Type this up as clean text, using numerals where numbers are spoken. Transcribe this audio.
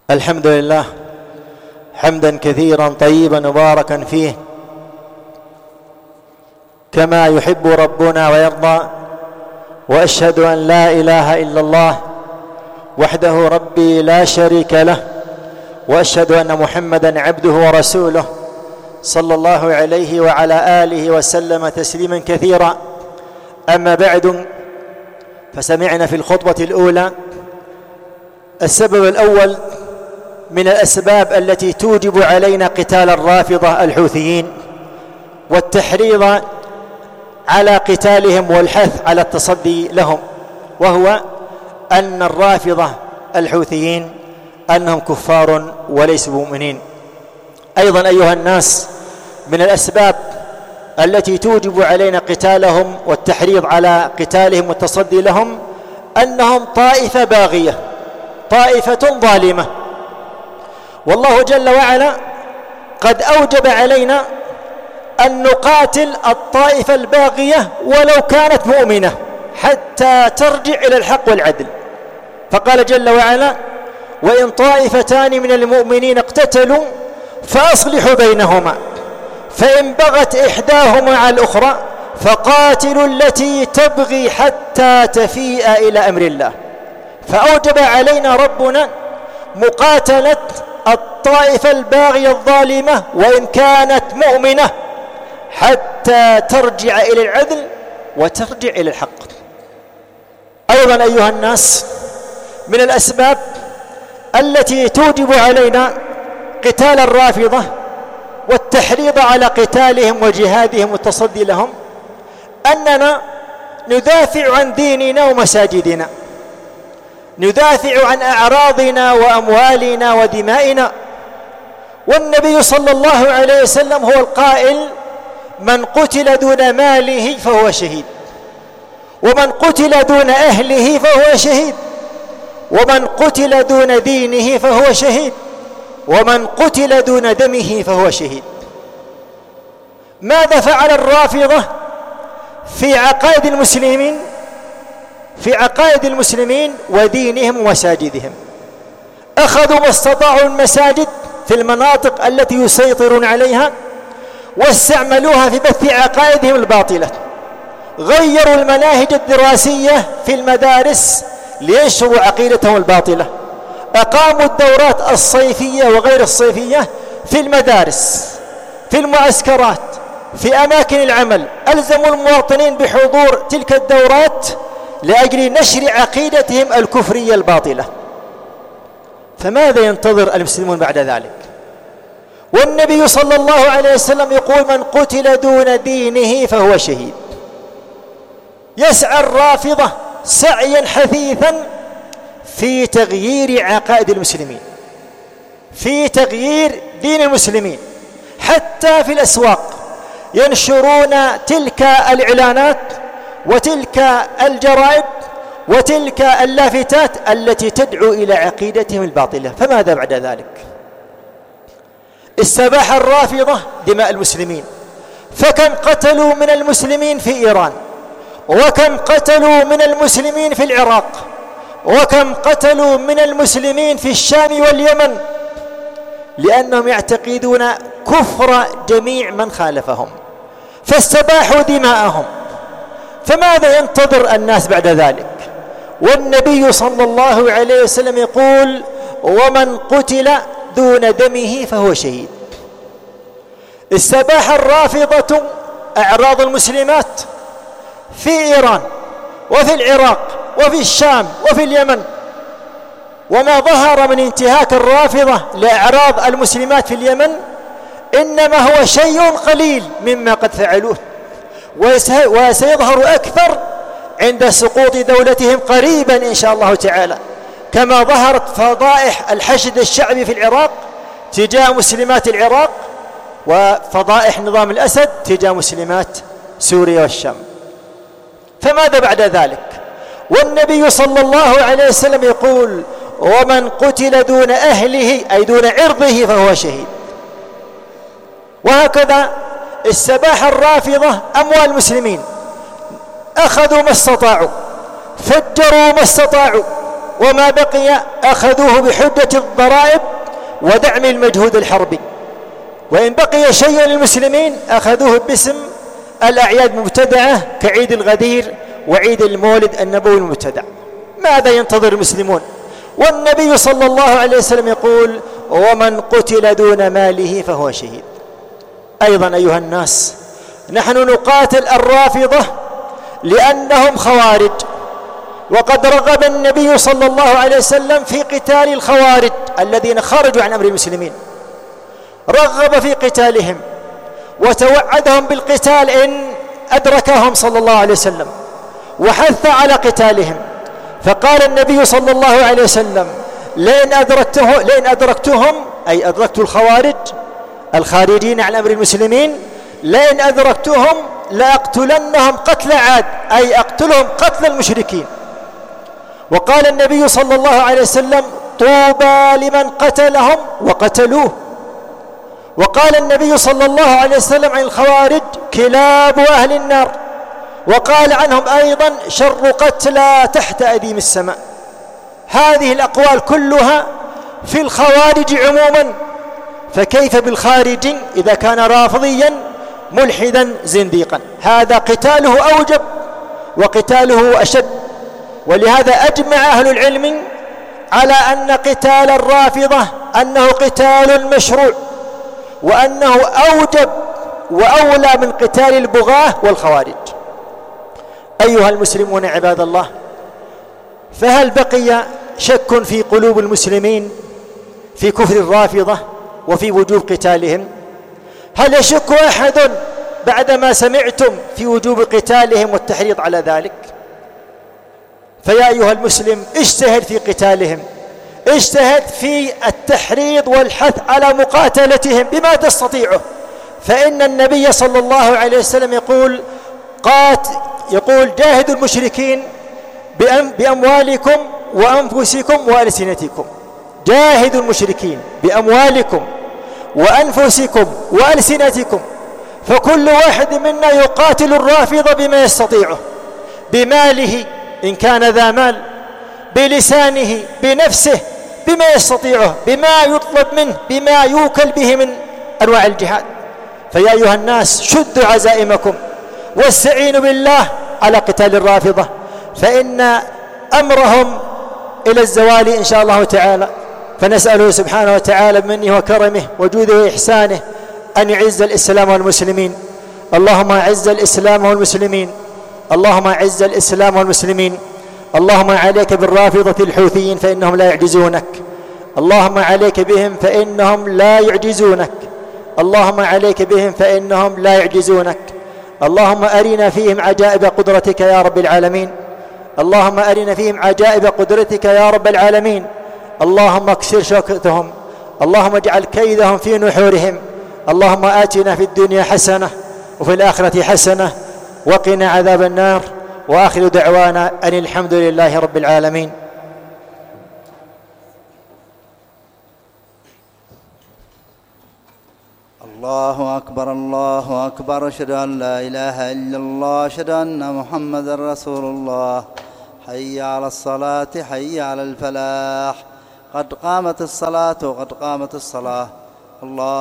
الحمد لله حمدا كثيرا طيبا مباركا فيه كما يحب ربنا ويرضى، وأشهد أن لا إله إلا الله وحده ربي لا شريك له، وأشهد أن محمدا عبده ورسوله صلى الله عليه وعلى آله وسلم تسليما كثيرا. أما بعد، فسمعنا في الخطبة الأولى السبب الأول من الأسباب التي توجب علينا قتال الرافضة الحوثيين والتحريض على قتالهم والحث على التصدي لهم، وهو أن الرافضة الحوثيين أنهم كفار وليسوا مؤمنين. أيضا أيها الناس، من الأسباب التي توجب علينا قتالهم والتحريض على قتالهم والتصدي لهم أنهم طائفة باغية، طائفة ظالمة، والله جل وعلا قد أوجب علينا أن نقاتل الطائفة الباغية ولو كانت مؤمنة حتى ترجع إلى الحق والعدل. فقال جل وعلا: وإن طائفتان من المؤمنين اقتتلوا فأصلحوا بينهما، فإن بغت إحداهما على الأخرى فقاتلوا التي تبغي حتى تفيء إلى أمر الله. فأوجب علينا ربنا مقاتلة الطائفة الباغية الظالمة وإن كانت مؤمنة حتى ترجع إلى العدل وترجع إلى الحق. أيضا أيها الناس، من الأسباب التي توجب علينا قتال الرافضة والتحريض على قتالهم وجهادهم والتصدي لهم أننا ندافع عن ديننا ومساجدنا، ندافع عن أعراضنا وأموالنا ودمائنا. والنبي صلى الله عليه وسلم هو القائل: من قتل دون ماله فهو شهيد، ومن قتل دون أهله فهو شهيد، ومن قتل دون دينه فهو شهيد، ومن قتل دون دمه فهو شهيد. ماذا فعل الرافضة في عقائد المسلمين؟ في عقائد المسلمين ودينهم ومساجدهم. أخذوا ما استطاعوا المساجد في المناطق التي يسيطرون عليها واستعملوها في بث عقائدهم الباطلة. غيروا المناهج الدراسية في المدارس لينشروا عقيدتهم الباطلة. أقاموا الدورات الصيفية وغير الصيفية في المدارس، في المعسكرات، في أماكن العمل. ألزموا المواطنين بحضور تلك الدورات لأجل نشر عقيدتهم الكفرية الباطلة. فماذا ينتظر المسلمون بعد ذلك؟ والنبي صلى الله عليه وسلم يقول: من قتل دون دينه فهو شهيد. يسعى الرافضة سعيا حثيثا في تغيير عقائد المسلمين، في تغيير دين المسلمين، حتى في الأسواق ينشرون تلك الإعلانات وتلك الجرائد وتلك اللافتات التي تدعو إلى عقيدتهم الباطلة. فماذا بعد ذلك؟ استباح الرافضة دماء المسلمين، فكم قتلوا من المسلمين في إيران، وكم قتلوا من المسلمين في العراق، وكم قتلوا من المسلمين في الشام واليمن، لأنهم يعتقدون كفر جميع من خالفهم، فاستباحوا دماءهم. فماذا ينتظر الناس بعد ذلك؟ والنبي صلى الله عليه وسلم يقول: ومن قتل دون دمه فهو شهيد. استباح الرافضة أعراض المسلمات في إيران وفي العراق وفي الشام وفي اليمن، وما ظهر من انتهاك الرافضة لأعراض المسلمات في اليمن إنما هو شيء قليل مما قد فعلوه، وسيظهر أكثر عند سقوط دولتهم قريبا إن شاء الله تعالى، كما ظهرت فضائح الحشد الشعبي في العراق تجاه مسلمات العراق، وفضائح نظام الأسد تجاه مسلمات سوريا والشام. فماذا بعد ذلك؟ والنبي صلى الله عليه وسلم يقول: ومن قتل دون أهله أي دون عرضه فهو شهيد. وهكذا استباح الرافضة أموال المسلمين، أخذوا ما استطاعوا، فجروا ما استطاعوا، وما بقي أخذوه بحجة الضرائب ودعم المجهود الحربي، وإن بقي شيء للمسلمين أخذوه باسم الأعياد المبتدعة كعيد الغدير وعيد المولد النبوي المبتدع. ماذا ينتظر المسلمون؟ والنبي صلى الله عليه وسلم يقول: ومن قتل دون ماله فهو شهيد. أيضا أيها الناس، نحن نقاتل الرافضة لأنهم خوارج، وقد رغب النبي صلى الله عليه وسلم في قتال الخوارج الذين خرجوا عن أمر المسلمين، رغب في قتالهم وتوعدهم بالقتال إن أدركهم صلى الله عليه وسلم، وحث على قتالهم. فقال النبي صلى الله عليه وسلم: لئن أدركتهم أي أدركت الخوارج الخارجين عن أمر المسلمين، لئن أدركتهم لأقتلنهم قتل عاد، أي أقتلهم قتل المشركين. وقال النبي صلى الله عليه وسلم: طوبى لمن قتلهم وقتلوه. وقال النبي صلى الله عليه وسلم عن الخوارج: كلاب أهل النار. وقال عنهم أيضا: شر قتلى تحت أديم السماء. هذه الأقوال كلها في الخوارج عموما، فكيف بالخارج إذا كان رافضيا ملحدا زنديقا؟ هذا قتاله أوجب وقتاله أشد. ولهذا أجمع أهل العلم على أن قتال الرافضة أنه قتال مشروع، وأنه أوجب وأولى من قتال البغاة والخوارج. أيها المسلمون عباد الله، فهل بقي شك في قلوب المسلمين في كفر الرافضة وفي وجوب قتالهم؟ هل يشك أحد بعدما سمعتم في وجوب قتالهم والتحريض على ذلك؟ فيا أيها المسلم، اجتهد في قتالهم، اجتهد في التحريض والحث على مقاتلتهم بما تستطيعه، فإن النبي صلى الله عليه وسلم يقول: جاهدوا المشركين بأموالكم وأنفسكم وألسنتكم. جاهدوا المشركين بأموالكم وأنفسكم وألسنتكم. فكل واحد منا يقاتل الرافضة بما يستطيعه، بماله إن كان ذا مال، بلسانه، بنفسه، بما يستطيعه، بما يطلب منه، بما يوكل به من أنواع الجهاد. فيا أيها الناس، شدوا عزائمكم واستعينوا بالله على قتال الرافضة، فإن أمرهم إلى الزوال إن شاء الله تعالى. فنسأله سبحانه وتعالى بمنه وكرمه وجوده وإحسانه أن يعز الإسلام والمسلمين. اللهم أعز الإسلام والمسلمين، اللهم أعز الإسلام والمسلمين. اللهم عليك بالرافضة الحوثيين فإنهم لا يعجزونك، اللهم عليك بهم فإنهم لا يعجزونك، اللهم عليك بهم فإنهم لا يعجزونك. اللهم أرنا فيهم عجائب قدرتك يا رب العالمين، اللهم أرنا فيهم عجائب قدرتك يا رب العالمين. اللهم اكسر شوكتهم، اللهم اجعل كيدهم في نحورهم. اللهم آتنا في الدنيا حسنة وفي الآخرة حسنة وقنا عذاب النار. وآخر دعوانا أن الحمد لله رب العالمين. الله أكبر الله أكبر، أشهد أن لا إله إلا الله، أشهد أن محمدا رسول الله. حي على الصلاة، حي على الفلاح، قد قامت الصلاة وقد قامت الصلاة. الله